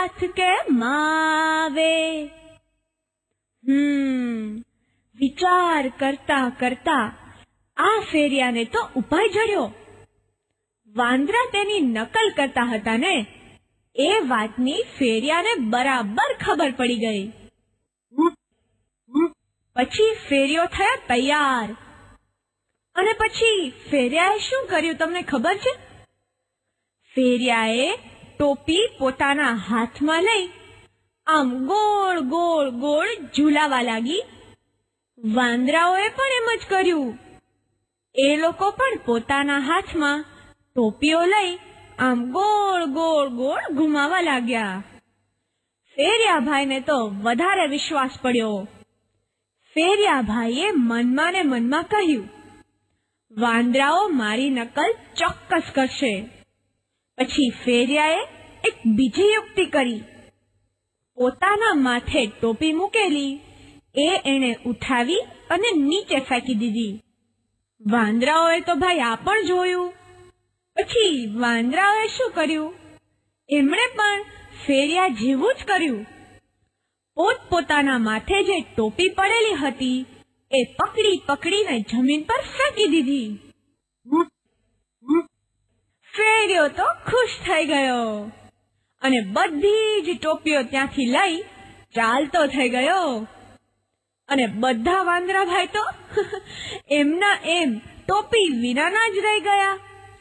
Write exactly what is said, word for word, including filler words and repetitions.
હાથ કેમ આવે? હમ વિચાર કરતા કરતા આ ફેરિયાને તો ઉપાય જડ્યો. વાંદરા તેની નકલ કરતા હતા ને, એ વાતની ફેરિયાને બરાબર ખબર પડી ગઈ. પછી ફેરિયો થયો તૈયાર. અને પછી ફેરિયાએ શું કર્યું તમને ખબર છે? ફેરિયાએ ટોપી પોતાના હાથમાં લઈ આમ ગોળ ગોળ ગોળ ઝૂલાવા લાગી. વાંદરાઓએ પણ એમ જ કર્યું. એ લોકો પણ પોતાના હાથમાં ટોપીઓ લઈ આમ ગોળ ગોળ ગોળ ઘુમાવા લાગ્યા. ફેરિયા ભાઈને તો વધારે વિશ્વાસ પડ્યો. ફેરિયા ભાઈએ મનમાં ને મનમાં કહ્યું, વાંદરાઓ મારી નકલ ચોક્કસ કરશે. પછી ફેરિયાએ એક બીજી યુક્તિ કરી. પોતાના માથે ટોપી મૂકેલી એ એણે ઉઠાવી અને નીચે ફેંકી દીધી. વાંદરાઓએ તો ભાઈ આ પણ જોયું. પછી વાંદરાઓએ શું કર્યું? એમણે પણ ફેરિયા જેવું જ કર્યું. પોત પોતાના માથે જે ટોપી પડેલી હતી એ પકડી પકડીને જમીન પર ફેંકી દીધી. ફેરિયો તો ખુશ થઈ ગયો અને બધી જ ટોપીઓ ત્યાંથી લઈ ચાલતો થઈ ગયો. અને બધા વાંદરા ભાઈ તો એમના એમ ટોપી વિનાના જ રહી ગયા.